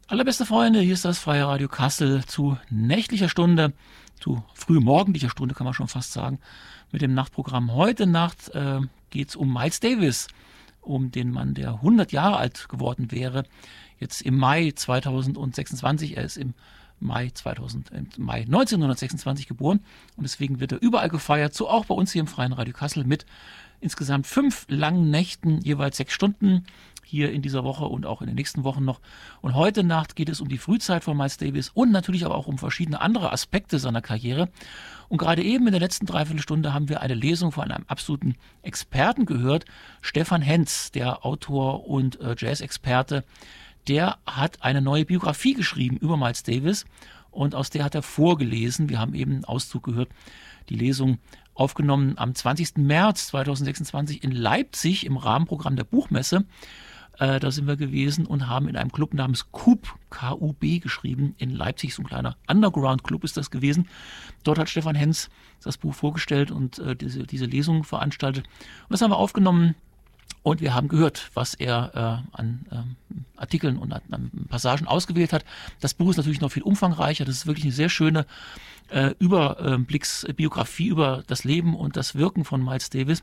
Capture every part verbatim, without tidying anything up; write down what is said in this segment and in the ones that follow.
Allerbeste Freunde, hier ist das Freie Radio Kassel zu nächtlicher Stunde, zu frühmorgendlicher Stunde kann man schon fast sagen, mit dem Nachtprogramm. Heute Nacht äh, geht es um Miles Davis, um den Mann, der hundert Jahre alt geworden wäre, jetzt im Mai zweitausendsechsundzwanzig. Er ist im Mai, zweitausend, im Mai neunzehnhundertsechsundzwanzig geboren und deswegen wird er überall gefeiert, so auch bei uns hier im Freien Radio Kassel mit insgesamt fünf langen Nächten, jeweils sechs Stunden, hier in dieser Woche und auch in den nächsten Wochen noch. Und heute Nacht geht es um die Frühzeit von Miles Davis und natürlich aber auch um verschiedene andere Aspekte seiner Karriere. Und gerade eben in der letzten Dreiviertelstunde haben wir eine Lesung von einem absoluten Experten gehört, Stefan Henz, der Autor und äh, Jazz-Experte. Der hat eine neue Biografie geschrieben über Miles Davis und aus der hat er vorgelesen. Wir haben eben einen Auszug gehört, die Lesung aufgenommen am zwanzigsten März zweitausendsechsundzwanzig in Leipzig im Rahmenprogramm der Buchmesse. Äh, da sind wir gewesen und haben in einem Club namens Kub, K U B geschrieben, in Leipzig, so ein kleiner Underground-Club ist das gewesen. Dort hat Stefan Henz das Buch vorgestellt und äh, diese, diese Lesung veranstaltet. Und das haben wir aufgenommen und wir haben gehört, was er äh, an äh, Artikeln und an, an Passagen ausgewählt hat. Das Buch ist natürlich noch viel umfangreicher. Das ist wirklich eine sehr schöne äh, Überblicksbiografie über das Leben und das Wirken von Miles Davis.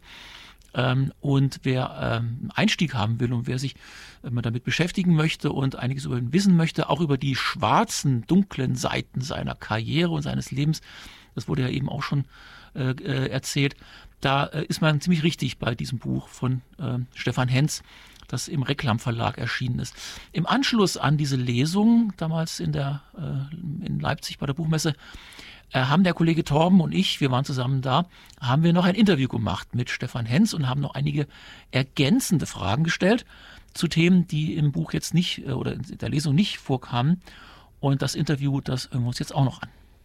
Ähm, und wer ähm, Einstieg haben will und wer sich äh, damit beschäftigen möchte und einiges über ihn wissen möchte, auch über die schwarzen, dunklen Seiten seiner Karriere und seines Lebens, das wurde ja eben auch schon äh, äh, erzählt, da äh, ist man ziemlich richtig bei diesem Buch von äh, Stefan Henz, das im Reklam Verlag erschienen ist. Im Anschluss an diese Lesung, damals in, der, äh, in Leipzig bei der Buchmesse, äh, haben der Kollege Torben und ich, wir waren zusammen da, haben wir noch ein Interview gemacht mit Stefan Henz und haben noch einige ergänzende Fragen gestellt zu Themen, die im Buch jetzt nicht äh, oder in der Lesung nicht vorkamen. Und das Interview, das hören wir uns jetzt auch noch an.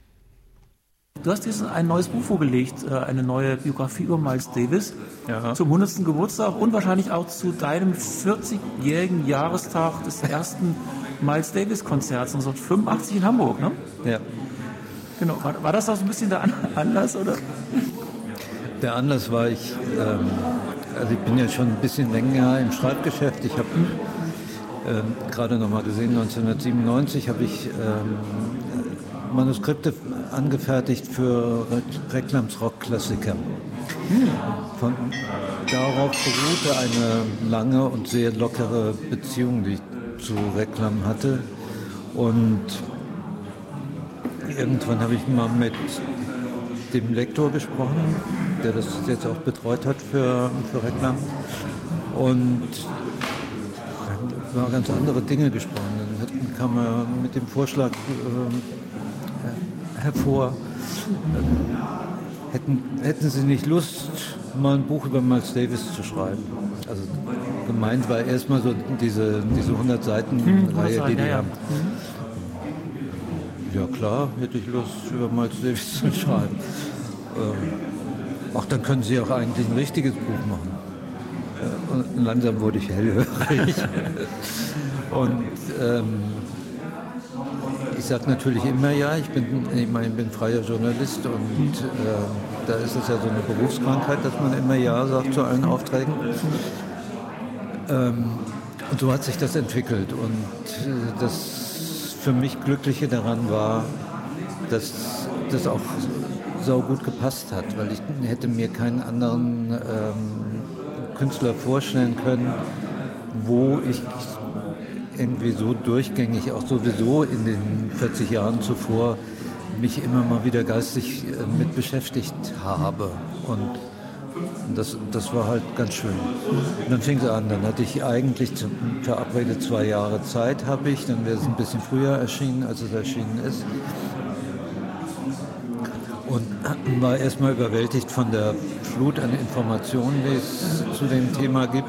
Du hast jetzt ein neues Buch vorgelegt, eine neue Biografie über Miles Davis, ja, zum hundertsten Geburtstag und wahrscheinlich auch zu deinem vierzigjährigen Jahrestag des ersten Miles Davis Konzerts neunzehnhundertfünfundachtzig in Hamburg, ne? Ja. Genau. War, war das auch so ein bisschen der Anlass, oder? Der Anlass war, ich, ähm, also ich bin ja schon ein bisschen länger im Schreibgeschäft. Ich habe ähm, gerade noch mal gesehen, neunzehnhundertsiebenundneunzig habe ich ähm, Manuskripte angefertigt für Reklams Rockklassiker. Hm. Von, darauf beruhte eine lange und sehr lockere Beziehung, die ich zu Reklam hatte. Und irgendwann habe ich mal mit dem Lektor gesprochen, der das jetzt auch betreut hat für, für Reklam. Und über ganz andere Dinge gesprochen. Dann kam er mit dem Vorschlag äh, hervor, äh, hätten, hätten Sie nicht Lust, mal ein Buch über Miles Davis zu schreiben? Also gemeint war erstmal so diese, diese hundert Seiten Reihe, die die ja, ja. haben. Ja klar, hätte ich Lust, über Miles Davis zu schreiben. Ähm, ach, dann können Sie auch eigentlich ein richtiges Buch machen. Und langsam wurde ich hellhörig. Und ähm, ich sage natürlich immer ja, ich bin, ich meine, ich bin freier Journalist und äh, da ist es ja so eine Berufskrankheit, dass man immer ja sagt zu allen Aufträgen. Ähm, und so hat sich das entwickelt. Und äh, das für mich Glückliche daran war, dass das auch so gut gepasst hat, weil ich hätte mir keinen anderen ähm, Künstler vorstellen können, wo ich irgendwie so durchgängig, auch sowieso in den vierzig Jahren zuvor, mich immer mal wieder geistig mit beschäftigt habe. Und das, das war halt ganz schön. Und dann fing es an, dann hatte ich eigentlich verabredet zwei Jahre Zeit, habe ich, dann wäre es ein bisschen früher erschienen, als es erschienen ist. Und war erstmal überwältigt von der Flut an Informationen, die es zu dem Thema gibt.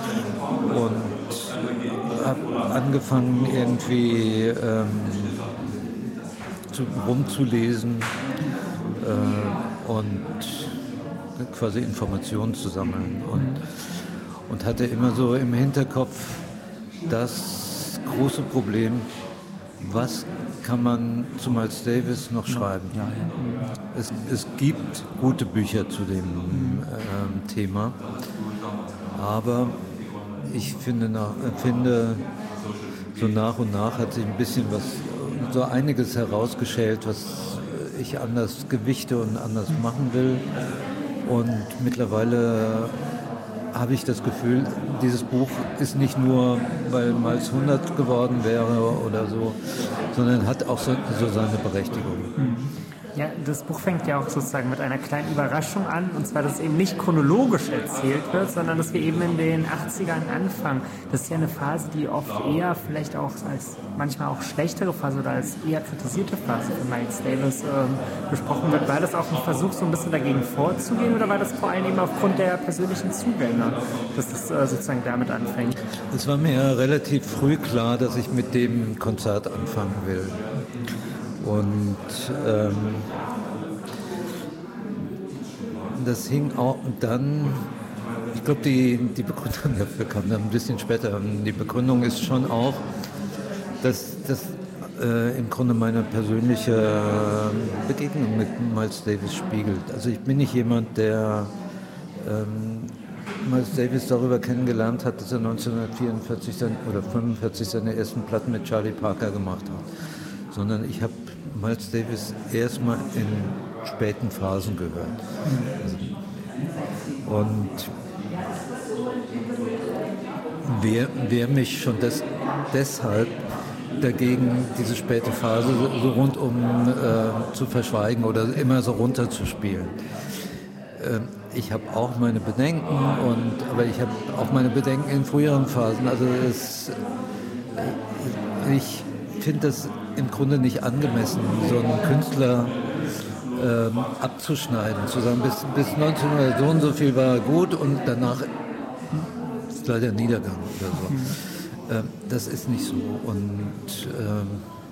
Und habe angefangen, irgendwie ähm, zu, rumzulesen äh, und quasi Informationen zu sammeln. Und, und hatte immer so im Hinterkopf das große Problem, was kann man zu Miles Davis noch schreiben. Ja, ja. Es, es gibt gute Bücher zu dem ähm, Thema, aber ich finde, nach, finde so nach und nach hat sich ein bisschen was, so einiges herausgeschält, was ich anders gewichte und anders machen will. Und mittlerweile habe ich das Gefühl, dieses Buch ist nicht nur, weil Miles hundert geworden wäre oder so, sondern hat auch so, so seine Berechtigung. Mhm. Ja, das Buch fängt ja auch sozusagen mit einer kleinen Überraschung an, und zwar, dass es eben nicht chronologisch erzählt wird, sondern dass wir eben in den achtzigern anfangen. Das ist ja eine Phase, die oft eher vielleicht auch als manchmal auch schlechtere Phase oder als eher kritisierte Phase für Miles Davis ähm, besprochen wird. War das auch ein Versuch, so ein bisschen dagegen vorzugehen, oder war das vor allem eben aufgrund der persönlichen Zugänge, dass das äh, sozusagen damit anfängt? Es war mir relativ früh klar, dass ich mit dem Konzert anfangen will. Und ähm, das hing auch dann, ich glaube, die, die Begründung dafür kam dann ein bisschen später. Die Begründung ist schon auch, dass das äh, im Grunde meine persönliche Begegnung mit Miles Davis spiegelt. Also ich bin nicht jemand, der ähm, Miles Davis darüber kennengelernt hat, dass er neunzehnhundertvierundvierzig sein, oder fünfundvierzig seine ersten Platten mit Charlie Parker gemacht hat, sondern ich habe Miles Davis erstmal in späten Phasen gehört. Und wer, wer mich schon des, deshalb dagegen, diese späte Phase so, so rundum äh, zu verschweigen oder immer so runterzuspielen. Äh, ich habe auch meine Bedenken, und, aber ich habe auch meine Bedenken in früheren Phasen. Also es, äh, ich finde das im Grunde nicht angemessen, so einen Künstler ähm, abzuschneiden, zu sagen, bis, bis neunzehnhundert so und so viel war gut und danach ist leider Niedergang oder so. Ähm, das ist nicht so. Und ähm,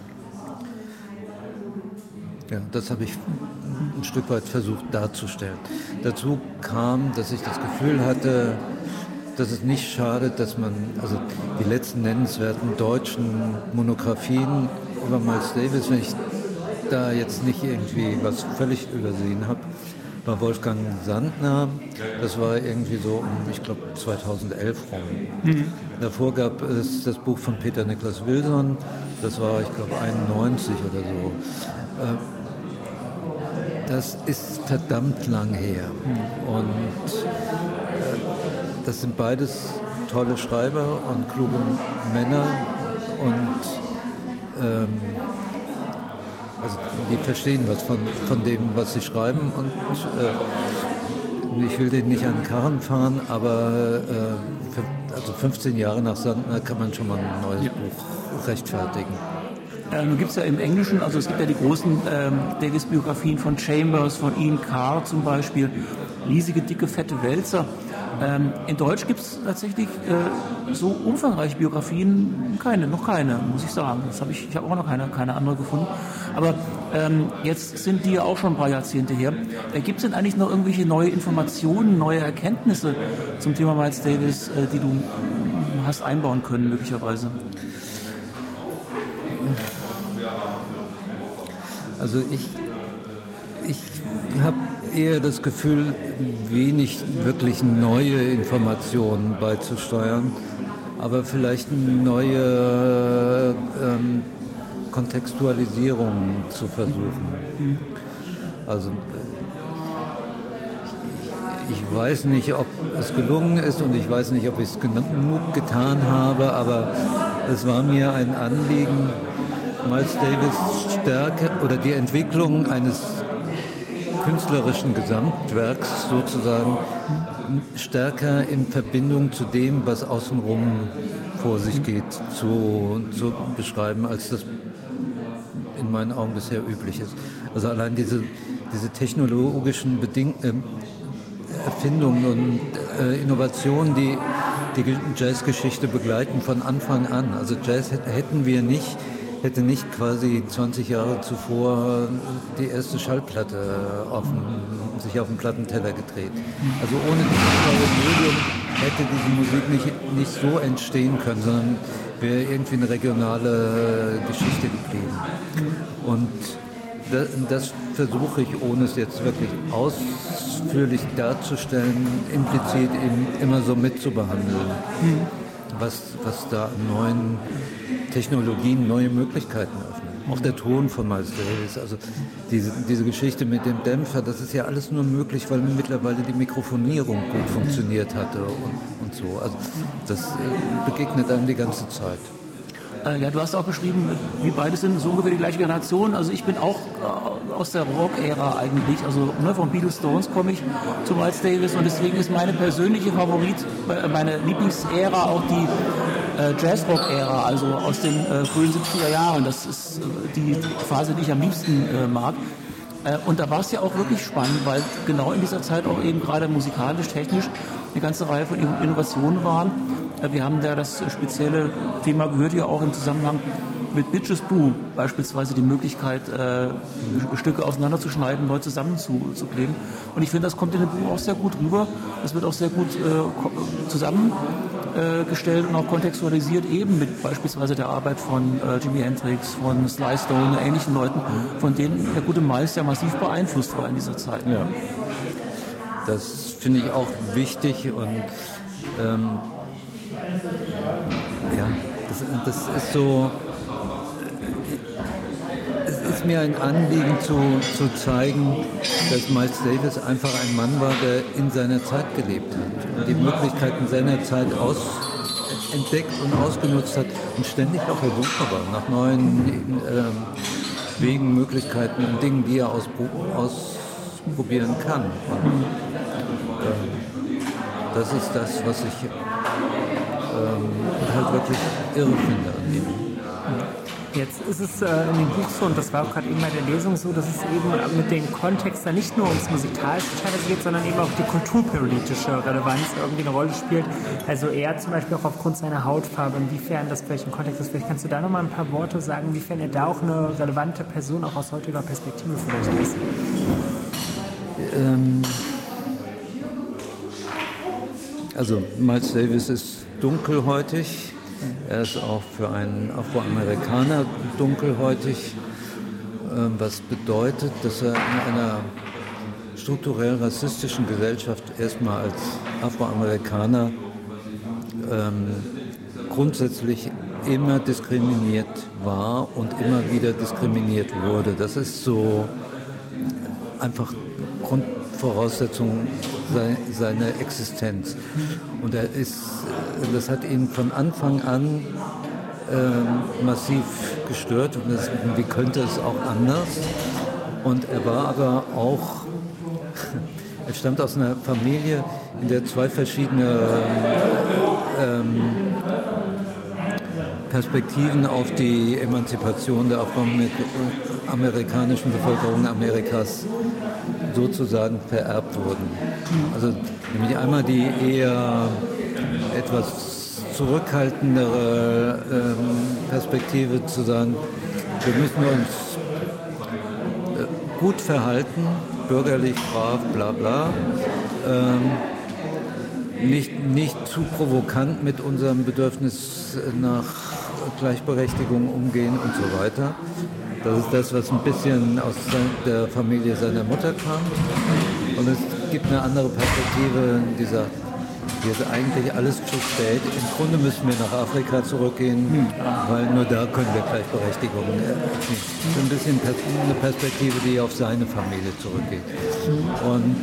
ja, das habe ich ein Stück weit versucht darzustellen. Dazu kam, dass ich das Gefühl hatte, dass es nicht schadet, dass man, also die letzten nennenswerten deutschen Monographien über Miles Davis, wenn ich da jetzt nicht irgendwie was völlig übersehen habe, war Wolfgang Sandner. Das war irgendwie so um, ich glaube, zweitausendelf rum. Mhm. Davor gab es das Buch von Peter Niklas Wilson, das war, ich glaube, einundneunzig oder so. Das ist verdammt lang her. Mhm. Und das sind beides tolle Schreiber und kluge Männer, und ähm, also die verstehen was von, von dem, was sie schreiben, und äh, ich will denen nicht an den Karren fahren, aber äh, für, also fünfzehn Jahre nach Sandner kann man schon mal ein neues ja. Buch rechtfertigen. Äh, nun gibt es ja im Englischen, also es gibt ja die großen ähm, Davis-Biografien von Chambers, von Ian Carr zum Beispiel, riesige, dicke, fette Wälzer. Ähm, in Deutsch gibt es tatsächlich äh, so umfangreiche Biografien keine, noch keine, muss ich sagen. Das hab ich ich habe auch noch keine, keine andere gefunden. Aber ähm, jetzt sind die ja auch schon ein paar Jahrzehnte her. Äh, gibt es denn eigentlich noch irgendwelche neue Informationen, neue Erkenntnisse zum Thema Miles Davis, äh, die du hast einbauen können, möglicherweise? Also ich, ich habe eher das Gefühl, wenig wirklich neue Informationen beizusteuern, aber vielleicht neue ähm, Kontextualisierungen zu versuchen. Also ich weiß nicht, ob es gelungen ist, und ich weiß nicht, ob ich es genug getan habe, aber es war mir ein Anliegen, Miles Davis Stärke oder die Entwicklung eines künstlerischen Gesamtwerks sozusagen stärker in Verbindung zu dem, was außenrum vor sich geht, zu, zu beschreiben, als das in meinen Augen bisher üblich ist. Also allein diese, diese technologischen Beding- äh, Erfindungen und äh, Innovationen, die die Jazzgeschichte begleiten von Anfang an. Also Jazz hätten wir nicht, hätte nicht quasi zwanzig Jahre zuvor die erste Schallplatte auf dem, sich auf dem Plattenteller gedreht. Also ohne dieses neue Medium hätte diese Musik nicht, nicht so entstehen können, sondern wäre irgendwie eine regionale Geschichte geblieben. Und das, das versuche ich, ohne es jetzt wirklich ausführlich darzustellen, implizit eben immer so mitzubehandeln. was, was da an neuen Technologien, neue Möglichkeiten öffnen. Auch der Ton von Miles Davis, also diese, diese Geschichte mit dem Dämpfer, das ist ja alles nur möglich, weil mittlerweile die Mikrofonierung gut funktioniert hatte und, und so. Also das äh, begegnet einem die ganze Zeit. Äh, ja, du hast auch beschrieben, wir beide sind so ungefähr die gleiche Generation. Also ich bin auch äh, aus der Rock-Ära eigentlich. Also ne, von Beatles, Stones komme ich zu Miles Davis und deswegen ist meine persönliche Favorit, äh, meine Lieblingsära auch die äh, Jazz-Rock-Ära, also aus den äh, frühen siebziger Jahren. Das ist äh, die Phase, die ich am liebsten äh, mag. Äh, und da war es ja auch wirklich spannend, weil genau in dieser Zeit auch eben gerade musikalisch, technisch eine ganze Reihe von Innovationen waren. Wir haben da das spezielle Thema gehört ja auch im Zusammenhang mit Bitches Brew beispielsweise die Möglichkeit, äh, Stücke auseinanderzuschneiden, neu zusammenzukleben. Und ich finde, das kommt in dem Buch auch sehr gut rüber. Das wird auch sehr gut äh, zusammengestellt äh, und auch kontextualisiert, eben mit beispielsweise der Arbeit von äh, Jimi Hendrix, von Sly Stone und ähnlichen Leuten, von denen der gute Miles ja massiv beeinflusst war in dieser Zeit. Ja. Das finde ich auch wichtig und ähm, ja, das, das ist so, es ist mir ein Anliegen zu, zu zeigen, dass Miles Davis einfach ein Mann war, der in seiner Zeit gelebt hat und die Möglichkeiten seiner Zeit aus, entdeckt und ausgenutzt hat und ständig auch auf der Suche war nach neuen äh, Wegen, Möglichkeiten und Dingen, die er ausprobieren kann. Und, äh, das ist das, was ich ähm, halt wirklich irre finde an ihm. Jetzt ist es äh, in dem Buch so, und das war auch gerade eben bei der Lesung so, dass es eben mit dem Kontext dann nicht nur ums Musikalische teilweise geht, sondern eben auch die kulturpolitische Relevanz irgendwie eine Rolle spielt. Also er zum Beispiel auch aufgrund seiner Hautfarbe, inwiefern das vielleicht im Kontext ist. Vielleicht kannst du da nochmal ein paar Worte sagen, inwiefern er da auch eine relevante Person auch aus heutiger Perspektive vielleicht ist. Ähm, also Miles Davis ist dunkelhäutig. Er ist auch für einen Afroamerikaner dunkelhäutig, was bedeutet, dass er in einer strukturell rassistischen Gesellschaft erstmal als Afroamerikaner ähm, grundsätzlich immer diskriminiert war und immer wieder diskriminiert wurde. Das ist so einfach Grundvoraussetzung seiner Existenz. Und er ist, das hat ihn von Anfang an äh, massiv gestört. Und das, wie könnte es auch anders? Und er war aber auch, er stammt aus einer Familie, in der zwei verschiedene ähm, Perspektiven auf die Emanzipation der afroamerikanischen Bevölkerung Amerikas sozusagen vererbt wurden. Also nämlich einmal die eher etwas zurückhaltendere ähm, Perspektive zu sagen, wir müssen uns äh, gut verhalten, bürgerlich, brav, bla bla, ähm, nicht, nicht zu provokant mit unserem Bedürfnis nach Gleichberechtigung umgehen und so weiter. Das ist das, was ein bisschen aus der Familie seiner Mutter kam. Und es gibt eine andere Perspektive, die sagt, hier ist eigentlich alles zu spät. Im Grunde müssen wir nach Afrika zurückgehen, hm. weil nur da können wir Gleichberechtigung erzielen. So ein bisschen eine Perspektive, die auf seine Familie zurückgeht. Und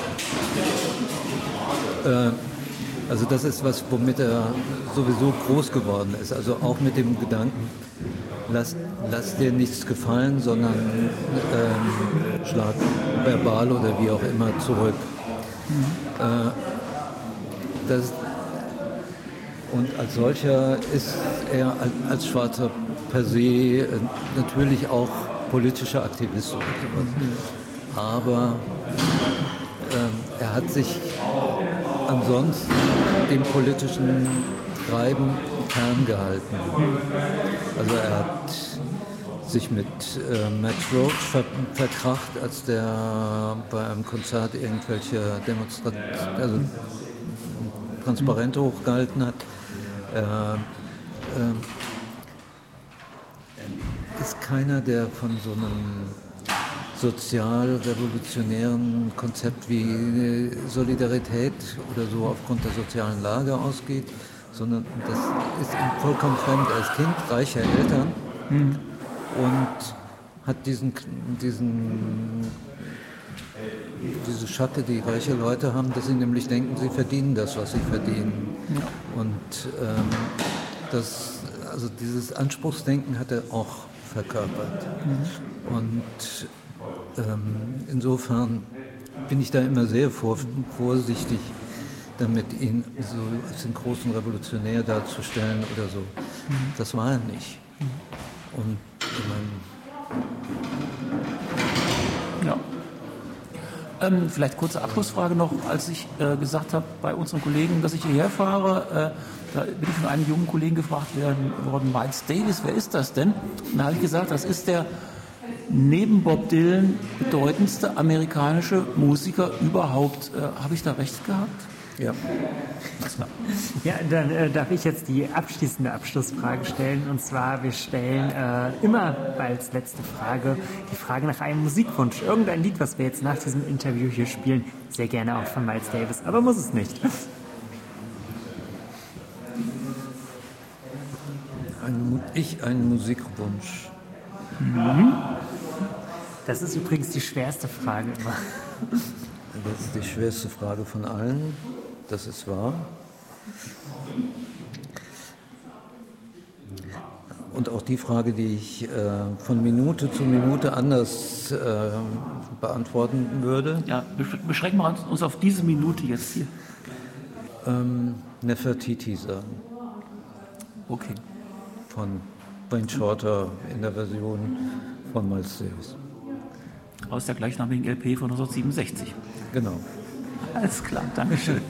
äh, also das ist was, womit er sowieso groß geworden ist. Also auch mit dem Gedanken, lass, lass dir nichts gefallen, sondern ähm, schlag verbal oder wie auch immer zurück. Mhm. Äh, das, und als solcher ist er als, als Schwarzer per se äh, natürlich auch politischer Aktivist. Mhm. Aber äh, er hat sich ansonsten dem politischen Treiben ferngehalten. Also er hat sich mit äh, Max Roach ver verkracht, als der bei einem Konzert irgendwelche Demonstra also Transparente hochgehalten hat. Äh, äh, ist keiner, der von so einem sozialrevolutionären Konzept wie Solidarität oder so aufgrund der sozialen Lage ausgeht, sondern das ist ihm vollkommen fremd. Er ist Kind reicher Eltern mhm. und hat diesen, diesen, diese Schacke, die reiche Leute haben, dass sie nämlich denken, sie verdienen das, was sie verdienen. Ja. Und ähm, das, also dieses Anspruchsdenken hat er auch verkörpert. Mhm. Und ähm, insofern bin ich da immer sehr vor, vorsichtig, damit ihn so als den großen Revolutionär darzustellen oder so. Mhm. Das war er nicht. Mhm. Und ich meine, ja. Ähm, vielleicht kurze Abschlussfrage noch, als ich äh, gesagt habe bei unseren Kollegen, dass ich hierher fahre, äh, da bin ich von einem jungen Kollegen gefragt worden, Miles Davis, wer ist das denn? Und da habe ich gesagt, das ist der neben Bob Dylan bedeutendste amerikanische Musiker überhaupt. Äh, habe ich da recht gehabt? Ja. Ja, dann äh, darf ich jetzt die abschließende Abschlussfrage stellen. Und zwar, wir stellen äh, immer als letzte Frage die Frage nach einem Musikwunsch. Irgendein Lied, was wir jetzt nach diesem Interview hier spielen. Sehr gerne auch von Miles Davis, aber muss es nicht. Ein, ich einen Musikwunsch. Mhm. Das ist übrigens die schwerste Frage immer. Das ist die schwerste Frage von allen. Das ist wahr. Und auch die Frage, die ich äh, von Minute zu Minute anders äh, beantworten würde. Ja, beschränken wir uns auf diese Minute jetzt hier. Ähm, Nefertiti sagen. Okay. Von Wayne Shorter in der Version von Miles Davis. Aus der gleichnamigen L P von neunzehnhundertsiebenundsechzig. Genau. Alles klar, Dankeschön.